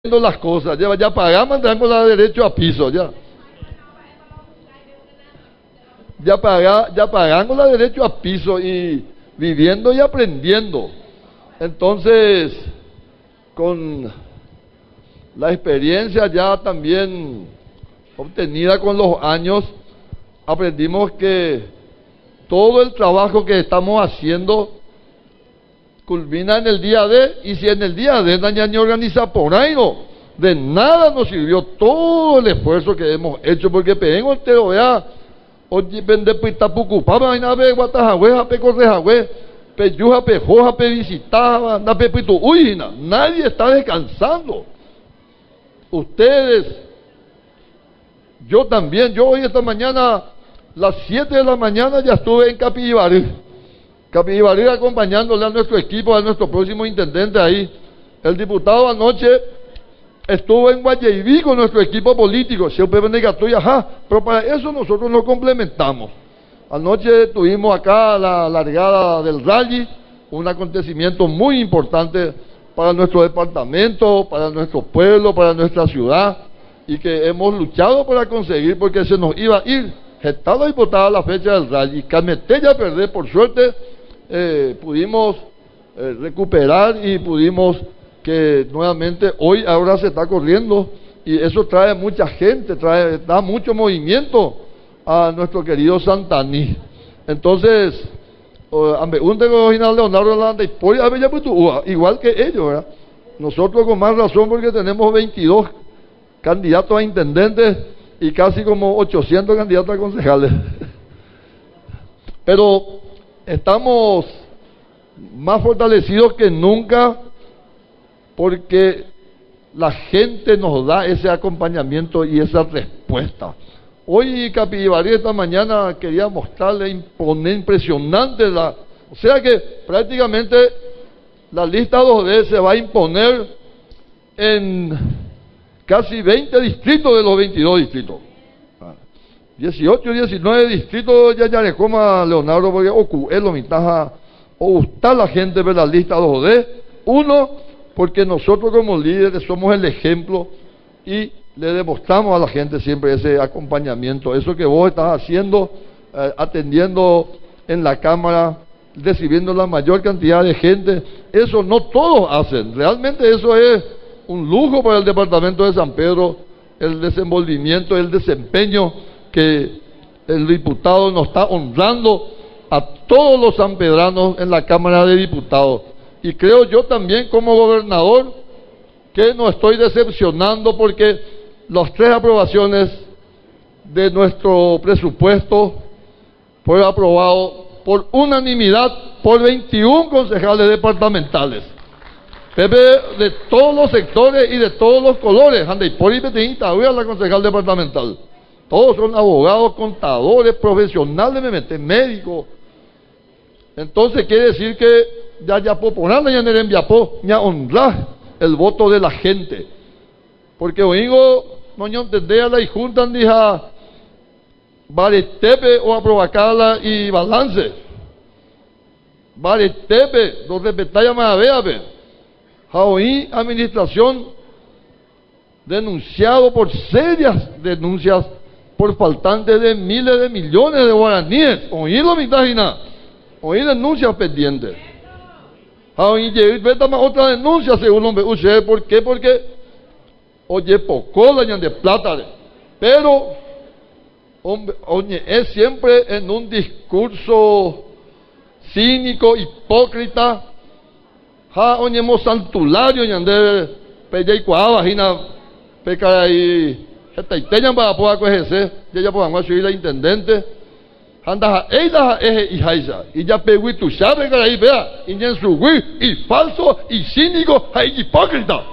las cosas, ya pagamos, tenemos la derecho a piso, ya pagamos la derecho a piso y viviendo y aprendiendo. Entonces, con la experiencia ya también obtenida con los años, aprendimos que todo el trabajo que estamos haciendo culmina en el día D, y si en el día D dañan organiza por ahí, no, de nada nos sirvió todo el esfuerzo que hemos hecho, porque pedimos entero, vea, oye, vende pitapucupá, vaina pe guatajagüe, pe correjagüe, pe yuja, pe joja, pe visitaba, na pe pitu, uy, nadie está descansando. Ustedes, yo también, yo hoy esta mañana, las 7 de la mañana ya estuve en Capibarí acompañándole a nuestro equipo, a nuestro próximo intendente ahí. El diputado anoche estuvo en Guayaibí con nuestro equipo político, pero para eso nosotros nos complementamos. Anoche tuvimos acá la largada del rally, un acontecimiento muy importante para nuestro departamento, para nuestro pueblo, para nuestra ciudad, y que hemos luchado para conseguir, porque se nos iba a ir. Estaba diputada la fecha del rally, Cameté ya perder, por suerte pudimos recuperar y pudimos que nuevamente hoy ahora se está corriendo, y eso trae mucha gente, da mucho movimiento a nuestro querido Santaní. Entonces, igual que ellos, ¿verdad? Nosotros con más razón, porque tenemos 22 candidatos a intendentes y casi como 800 candidatos a concejales. Pero estamos más fortalecidos que nunca, porque la gente nos da ese acompañamiento y esa respuesta. Hoy Capibarí esta mañana quería mostrarle impresionante o sea que prácticamente la lista 2D se va a imponer en casi 20 distritos de los 22 distritos. 18, 19 distritos ya Yarecoma, Leonardo, porque es lo mitaja, o gusta la gente ver la lista 2D. Uno, porque nosotros como líderes somos el ejemplo y le demostramos a la gente siempre ese acompañamiento. Eso que vos estás haciendo, atendiendo en la Cámara, recibiendo la mayor cantidad de gente, eso no todos hacen. Realmente eso es un lujo para el departamento de San Pedro, el desenvolvimiento, el desempeño que el diputado nos está honrando a todos los sanpedranos en la Cámara de Diputados. Y creo yo también como gobernador que no estoy decepcionando, porque las 3 aprobaciones de nuestro presupuesto fue aprobado por unanimidad por 21 concejales departamentales. Pepe, de todos los sectores y de todos los colores, la concejal departamental. Todos son abogados, contadores, profesionales, médicos. Entonces quiere decir que ya honrar el voto de la gente. Porque oigo, no entendía la juntan dija Baretepe o aprobacala y balance. Baretepe, lo repetaya más veape. Jaoí, administración denunciado por serias denuncias por faltantes de miles de millones de guaraníes. Oí lo mitagina, oí denuncias pendientes. Jaoí, otra denuncia según lo que ¿por qué? Porque oye, poco la de plata, pero oye, es siempre en un discurso cínico, hipócrita. Oye, santulario ñande peya y cuava hina peca y etaiteñan para poder cogerse ya podamos subir la intendente anda ella es hija y ya pegui tu sabe que ahí vea y en su y falso y cínico y hipócrita.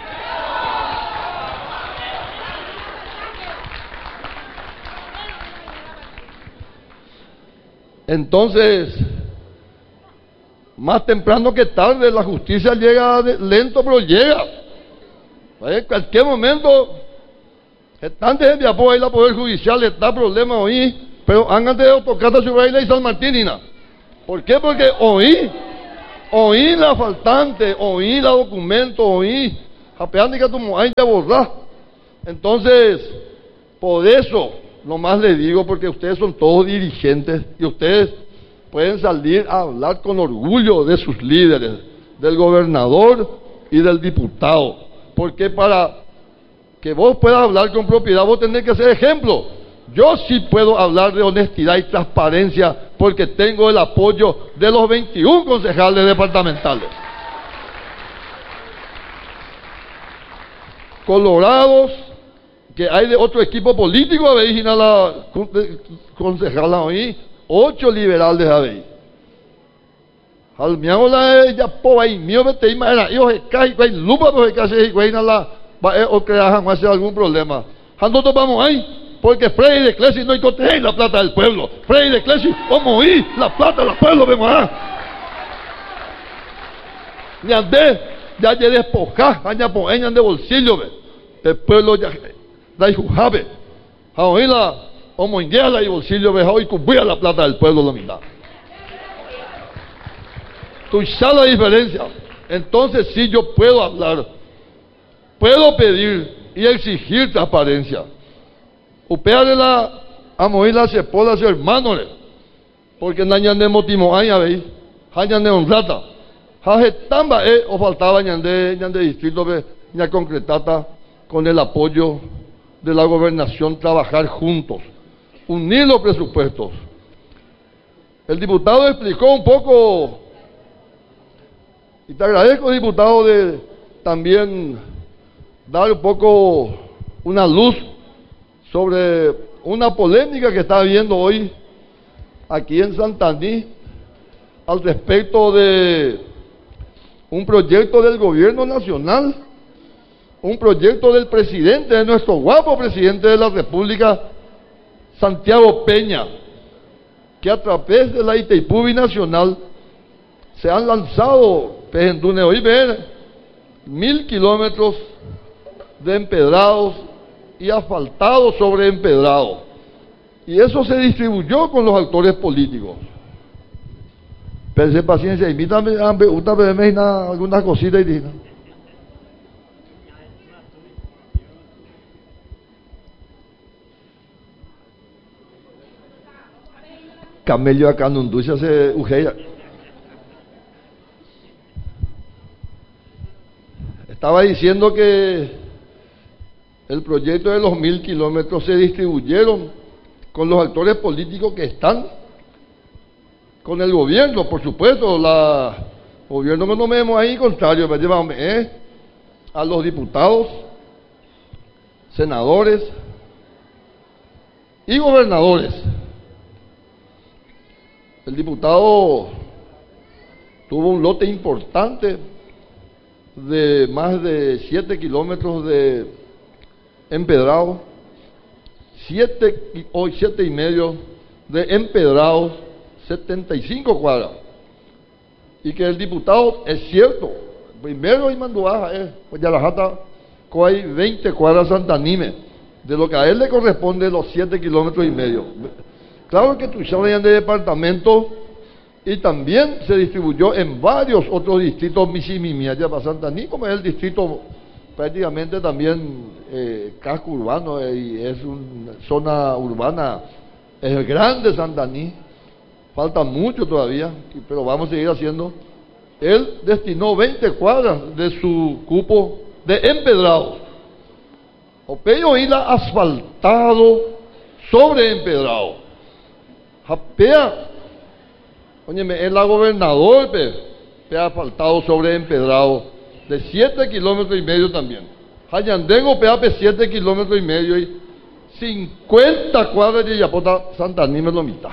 Entonces, más temprano que tarde, la justicia llega lento, pero llega. En cualquier momento, antes de apoyar la Poder Judicial, está problema hoy, pero antes de Autocata Ciudad y San Martín. ¿Por qué? Porque oí la faltante, oí la documento, oí Japeánica tu moain de borrar. Entonces, por eso, nomás les digo, porque ustedes son todos dirigentes y ustedes pueden salir a hablar con orgullo de sus líderes, del gobernador y del diputado. Porque para que vos puedas hablar con propiedad, vos tenés que ser ejemplo. Yo sí puedo hablar de honestidad y transparencia porque tengo el apoyo de los 21 concejales departamentales. Colorados, que hay de otro equipo político, habéis a la concejala hoy, 8 liberales habéis. Al miago la ya po ahí mío vete y era yo que cae y lupa porque casi y la va o crear jamás algún problema. Nosotros vamos ahí porque Frei de Clesi no encontré la plata del pueblo. Frei de Clesi vamos ahí la plata del pueblo vemos ni andé ya lle despojar aña po eñan de bolsillo ve. El pueblo ya da jujabe. Ahí la homoinguea la bolsillo ve hoy cubría la plata del pueblo la mitad. Tú sabes la diferencia. Entonces sí yo puedo hablar, puedo pedir y exigir transparencia. Upearle la amoí la cepola a su hermano, porque nañan de motimo aña veis, hañan de honrata, haje tamba o faltaba ñan de distrito ve ña concretata con el apoyo de la gobernación trabajar juntos, unir los presupuestos. El diputado explicó un poco. Y te agradezco, diputado, de también dar un poco una luz sobre una polémica que está habiendo hoy aquí en Santaní al respecto de un proyecto del gobierno nacional, un proyecto del presidente, de nuestro guapo presidente de la República, Santiago Peña, que a través de la Itaipú Binacional se han lanzado hoy ver 1000 kilómetros de empedrados y asfaltados sobre empedrados, y eso se distribuyó con los actores políticos. Pensé paciencia, invítame a algunas cositas y dije. Camello acá en Honduras se ujeira. Estaba diciendo que el proyecto de los 1000 kilómetros se distribuyeron con los actores políticos que están con el gobierno, por supuesto, gobierno que no me vemos ahí, contrario, me llevan a los diputados, senadores y gobernadores. El diputado tuvo un lote importante de más de 7 kilómetros de empedrado, 7 y medio de empedrados, 75 cuadras. Y que el diputado, es cierto, primero y manduaja pues ya la jata, hay 20 cuadras Santanime, de lo que a él le corresponde los 7 kilómetros y medio. Claro que Tuxtla de departamento y también se distribuyó en varios otros distritos Misimimiaya para Santaní, como es el distrito prácticamente también casco urbano y es una zona urbana, es grande Santaní, falta mucho todavía, pero vamos a seguir haciendo. Él destinó 20 cuadras de su cupo de empedrado, Opello Isla asfaltado sobre empedrado. Japea, óyeme, es la gobernador, pe asfaltado sobre empedrado, de 7 kilómetros y medio también. Hayandengo, pe 7 kilómetros y medio y 50 cuadras de Yapota, Santaní, me lo mitad.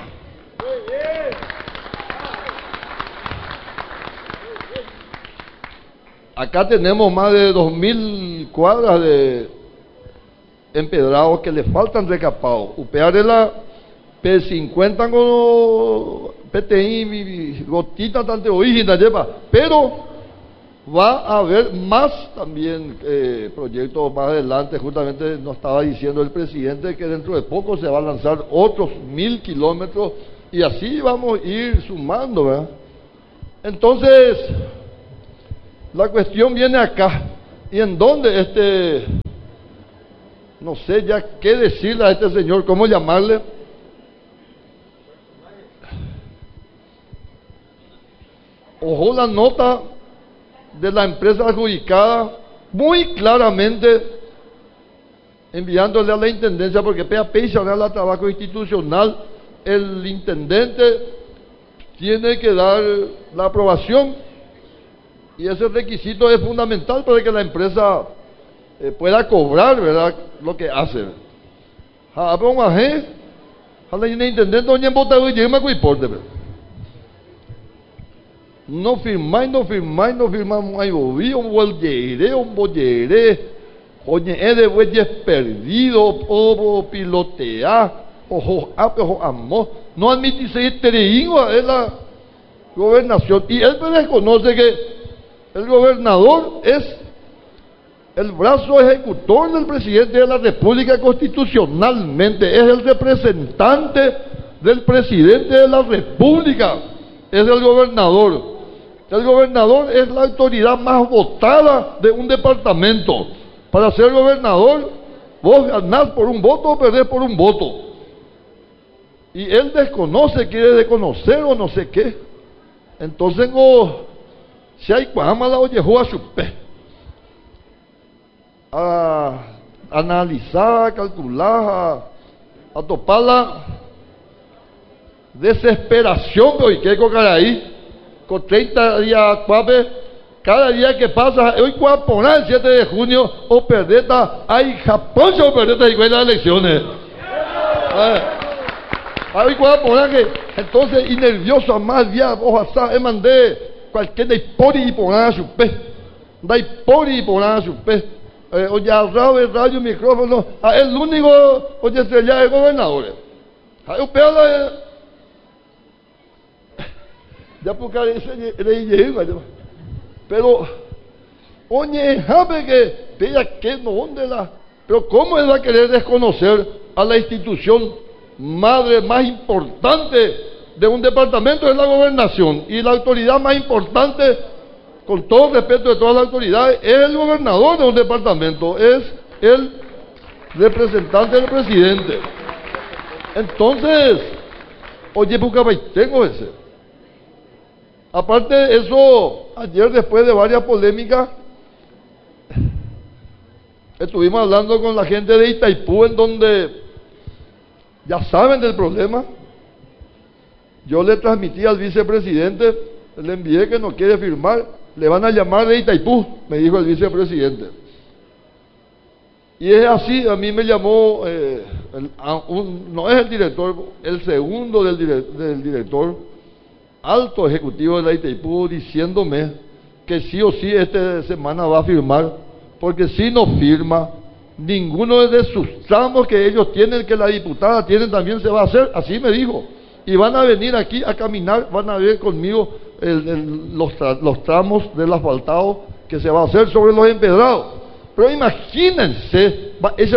Acá tenemos más de 2000 cuadras de empedrados que le faltan recapados. Upear de la P50 con PTI, gotita tanto original lleva, pero va a haber más también proyectos más adelante. Justamente nos estaba diciendo el presidente que dentro de poco se va a lanzar otros 1000 kilómetros y así vamos a ir sumando, ¿verdad? Entonces, la cuestión viene acá, ¿Y en dónde no sé ya qué decirle a este señor, cómo llamarle? Ojo la nota de la empresa adjudicada muy claramente enviándole a la intendencia, porque PAP y la trabajo institucional, el intendente tiene que dar la aprobación y ese requisito es fundamental para que la empresa pueda cobrar, ¿verdad?, lo que hace. A la intendente doña Botagüe llega más que importe, no firmáis, hay boví, un bollere, oye, de bueyes perdido, o pilotea, ojo, amo, no admitís es la gobernación, y él desconoce que el gobernador es el brazo ejecutor del presidente de la República constitucionalmente, es el representante del presidente de la República, es el gobernador. El gobernador es la autoridad más votada de un departamento. Para ser gobernador, vos ganás por un voto o perdés por un voto. Y él desconoce, quiere desconocer o no sé qué. Entonces, si hay cuámala o llegó a su pe. A analizar, a calcular, a topar la desesperación que hoy que ahí. Con 30 días, cada día que pasa, hoy poner el 7 de junio, o perdeta, hay Japón, o perdeta y las elecciones. Hoy poner que, entonces, y nervioso, más día, ojalá, mandé cualquier de pori y poner a su pe, de pori y poner a su pe, oye, radio, micrófono, el único, oye, estrella de gobernadores. Hay ya porque pero oye, sabe que vea que no dónde pero cómo él va a querer desconocer a la institución madre más importante de un departamento, es la gobernación, y la autoridad más importante, con todo respeto de todas las autoridades, es el gobernador de un departamento, es el representante del presidente. Entonces, oye, porque tengo ese. Aparte de eso, ayer después de varias polémicas, estuvimos hablando con la gente de Itaipú, en donde ya saben del problema. Yo le transmití al vicepresidente, le envié que no quiere firmar, le van a llamar de Itaipú, me dijo el vicepresidente. Y es así, a mí me llamó, no es el director, el segundo del director, alto ejecutivo de la Itaipú, diciéndome que sí o sí esta semana va a firmar, porque si no firma, ninguno de sus tramos que ellos tienen, que la diputada tiene, también se va a hacer, así me dijo, y van a venir aquí a caminar, van a ver conmigo los tramos del asfaltado que se va a hacer sobre los empedrados. Pero imagínense, ese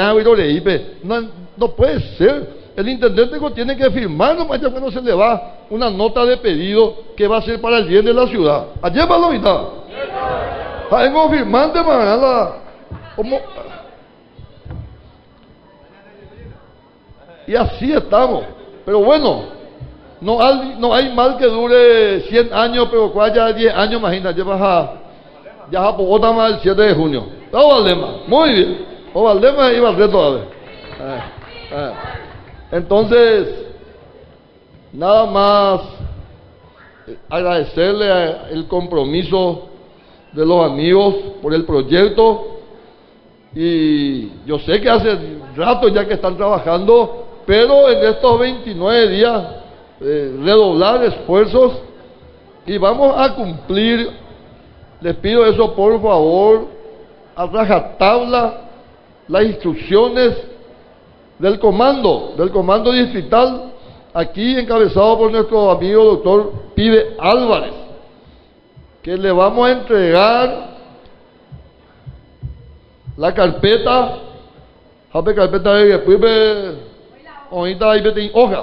no puede ser. El intendente tiene que firmar nomás ya cuando se le va una nota de pedido que va a ser para el bien de la ciudad. Ayer va la mitad. Tengo firmante para la... Y así estamos. Pero bueno, no hay mal que dure 100 años, pero ya 10 años, imagínate, ya por otra más el 7 de junio. Valdema, muy bien. O Valdema y Valdés todavía. Entonces, nada más agradecerle el compromiso de los amigos por el proyecto, y yo sé que hace rato ya que están trabajando, pero en estos 29 días redoblar esfuerzos y vamos a cumplir. Les pido eso por favor, a rajatabla las instrucciones del comando distrital, aquí encabezado por nuestro amigo doctor Pibe Álvarez, que le vamos a entregar la carpeta, de Pibe, ahorita ahí tiene hoja,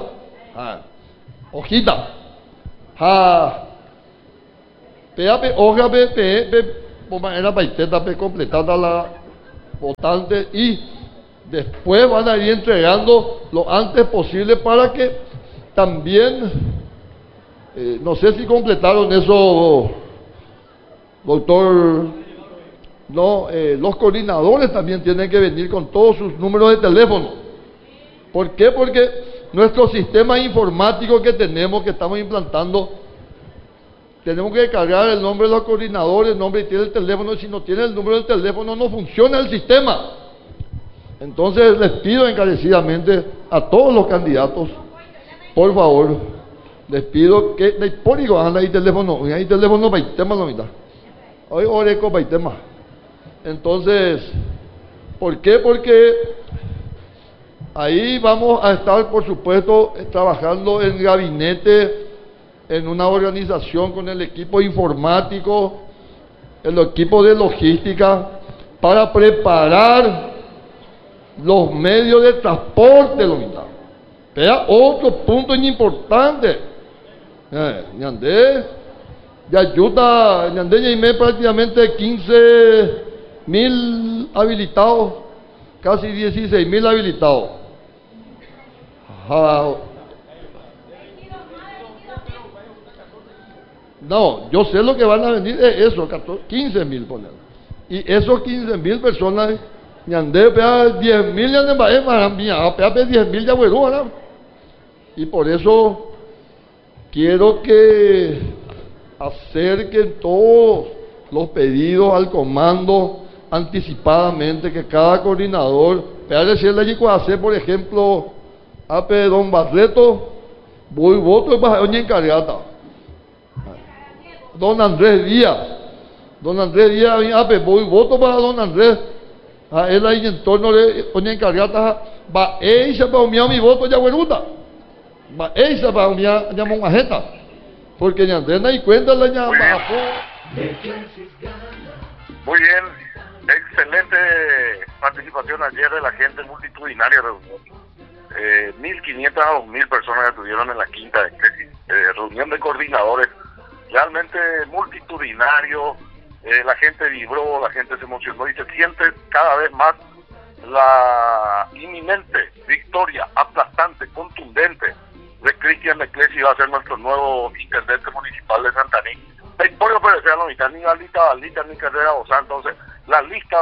hojita, peape hoja por manera paiteta para completar a la votante y después van a ir entregando lo antes posible para que también, no sé si completaron eso, doctor, no, los coordinadores también tienen que venir con todos sus números de teléfono. ¿Por qué? Porque nuestro sistema informático que tenemos, que estamos implantando, tenemos que cargar el nombre de los coordinadores, el nombre y tiene el teléfono, y si no tiene el número del teléfono no funciona el sistema. Entonces les pido encarecidamente a todos los candidatos, por favor, les pido que por igual hagan ahí teléfono para el tema la mitad. Hoy oreco para el tema. Entonces, ¿por qué? Porque ahí vamos a estar, por supuesto, trabajando en gabinete, en una organización con el equipo informático, el equipo de logística, para preparar los medios de transporte, lo mitad. Vea, otro punto importante. Ñandé, ya ayuda, Ñandé ya hay prácticamente 15.000 habilitados, casi 16.000 habilitados. No, yo sé lo que van a venir, es eso, 15.000 poner. Y esos 15.000 personas, Ñandé, 10.000 ya de 10.000 ya bueno, y por eso quiero que acerquen todos los pedidos al comando anticipadamente, que cada coordinador, por ejemplo, a don Barreto, voy voto para doña encargada. Don Andrés Díaz, voy voto para don Andrés, a él ahí en torno de doña encargada, va ella para mi voto ya buenuta, va ella para mi monajeta, porque ya Andrés no hay cuenta la llama. Muy bien, excelente participación ayer de la gente multitudinaria reunión. 1.500 a 2.000 personas que estuvieron en la quinta reunión de coordinadores, realmente multitudinario. La gente vibró, la gente se emocionó y se siente cada vez más la inminente victoria aplastante, contundente de Cristian Leclesi. Va a ser nuestro nuevo intendente municipal de Santaní. Victoria parecía la mitad, ni Galita, ni Carrera Bozán. Entonces, la lista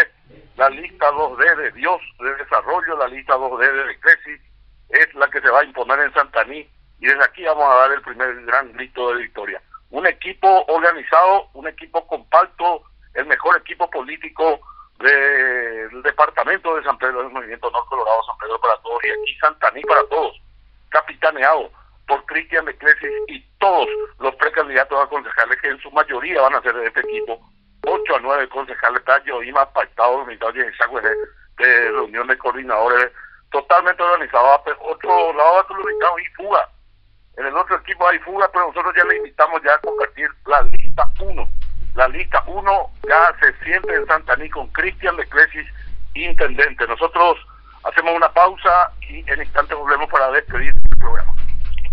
2D de Dios de desarrollo, la lista 2D de Leclesi es la que se va a imponer en Santaní, y desde aquí vamos a dar el primer gran grito de victoria. Un equipo organizado, un equipo compacto, el mejor equipo político del departamento de San Pedro, del Movimiento Norte Colorado, San Pedro para todos, y aquí Santaní para todos, capitaneado por Cristian Leclesi y todos los precandidatos a concejales, que en su mayoría van a ser de este equipo. 8 a 9 concejales, tallo y más pactados, de reunión de coordinadores, totalmente organizado. Otro lado y fuga. En el otro equipo hay fuga, pero nosotros ya le invitamos ya a compartir la lista 1. La lista 1 ya se siente en Santaní con Cristian Leclesi, intendente. Nosotros hacemos una pausa y en instante volvemos para despedir el programa.